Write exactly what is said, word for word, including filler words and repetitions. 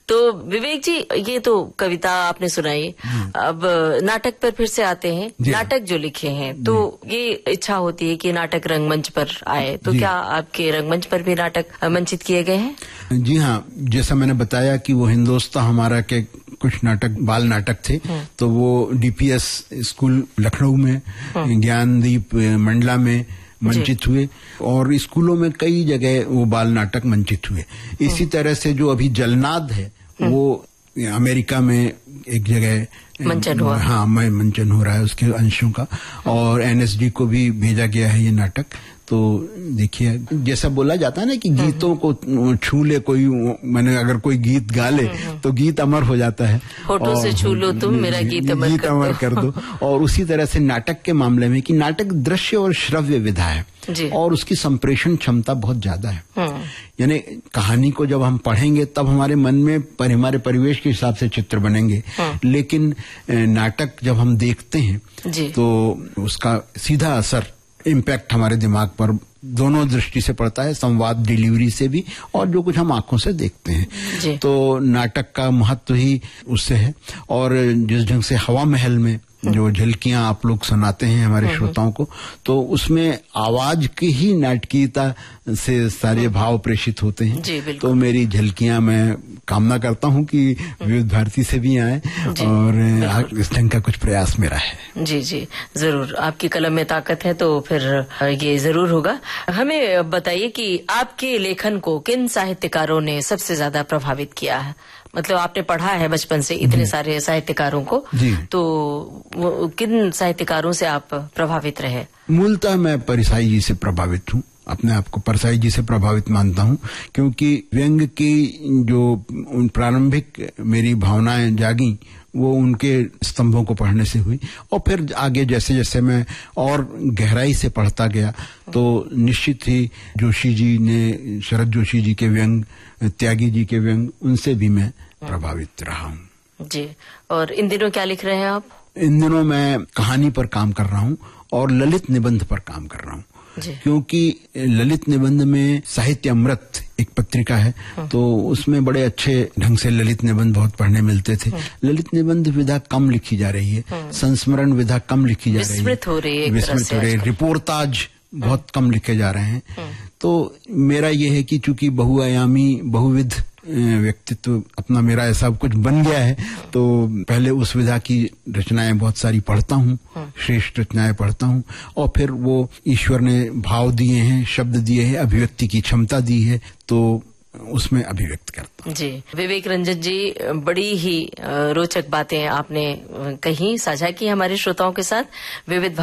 तो विवेक जी, ये तो कविता आपने सुनाई, अब नाटक पर फिर से आते हैं। नाटक जो लिखे हैं तो ये इच्छा होती है कि नाटक रंगमंच पर आए, तो क्या आपके रंगमंच पर भी नाटक मंचित किए गए हैं? जी हाँ, जैसा मैंने बताया कि वो हिंदोस्ता हमारा के कुछ नाटक बाल नाटक थे, तो वो डीपीएस स्कूल लखनऊ में, ज्ञानदीप मंडला में मंचित हुए और स्कूलों में कई जगह वो बाल नाटक मंचित हुए। इसी तरह से जो अभी जलनाद है वो अमेरिका में एक जगह मंचन हुआ। हाँ, मैं मंचन हो रहा है उसके अंशों का, और एनएसडी को भी भेजा गया है ये नाटक। तो देखिए, जैसा बोला जाता है ना कि गीतों को छू ले कोई, मैंने अगर कोई गीत गा ले तो गीत अमर हो जाता है। होठों से छू लो तुम, मेरा गीत अमर गीत अमर कर दो। और उसी तरह से नाटक के मामले में कि नाटक दृश्य और श्रव्य विधा है और उसकी संप्रेषण क्षमता बहुत ज्यादा है। यानी कहानी को जब हम पढ़ेंगे तब हमारे मन में पर हमारे परिवेश के हिसाब से चित्र बनेंगे, लेकिन नाटक जब हम देखते हैं तो उसका सीधा असर, इम्पैक्ट हमारे दिमाग पर दोनों दृष्टि से पड़ता है, संवाद डिलीवरी से भी और जो कुछ हम आंखों से देखते हैं। तो नाटक का महत्व ही उससे है। और जिस ढंग से हवा महल में जो झलकियां आप लोग सुनाते हैं हमारे श्रोताओं को, तो उसमें आवाज की ही नाटकीयता से सारे भाव प्रेषित होते हैं। तो मेरी झलकियां, मैं कामना करता हूं कि विविध भारती से भी आए और इस ढंग का कुछ प्रयास मेरा है। जी जी, जरूर। आपकी कलम में ताकत है तो फिर ये जरूर होगा। हमें बताइए कि आपके लेखन को किन साहित्यकारों ने सबसे ज्यादा प्रभावित किया है? मतलब आपने पढ़ा है बचपन से इतने सारे साहित्यकारों को, तो वो किन साहित्यकारों से आप प्रभावित रहे? मूलतः मैं परसाई जी से प्रभावित हूँ, अपने आप को परसाई जी से प्रभावित मानता हूँ, क्योंकि व्यंग की जो प्रारंभिक मेरी भावनाएं जागी वो उनके स्तंभों को पढ़ने से हुई। और फिर आगे जैसे जैसे मैं और गहराई से पढ़ता गया तो निश्चित ही जोशी जी ने, शरद जोशी जी के व्यंग, त्यागी जी के व्यंग, उनसे भी मैं प्रभावित रहा हूँ। जी। और इन दिनों क्या लिख रहे हैं आप? इन दिनों मैं कहानी पर काम कर रहा हूँ और ललित निबंध पर काम कर रहा हूँ, क्योंकि ललित निबंध में साहित्य अमृत एक पत्रिका है, तो उसमें बड़े अच्छे ढंग से ललित निबंध बहुत पढ़ने मिलते थे। ललित निबंध विधा कम लिखी जा रही है, संस्मरण विधा कम लिखी जा रही है, विस्मृत हो रही है, विस्मृत हो रही है, रिपोर्टाज बहुत कम लिखे जा रहे हैं। तो मेरा ये है कि चूंकि बहुआयामी बहुविध व्यक्तित्व अपना मेरा ऐसा कुछ बन गया है, तो पहले उस विधा की रचनाएं बहुत सारी पढ़ता हूँ, श्रेष्ठ रचनाएं पढ़ता हूँ, और फिर वो ईश्वर ने भाव दिए हैं, शब्द दिए हैं, अभिव्यक्ति की क्षमता दी है, तो उसमें अभिव्यक्त करता हूँ। जी। विवेक रंजन जी, बड़ी ही रोचक बातें आपने कही, साझा की हमारे श्रोताओं के साथ। विविध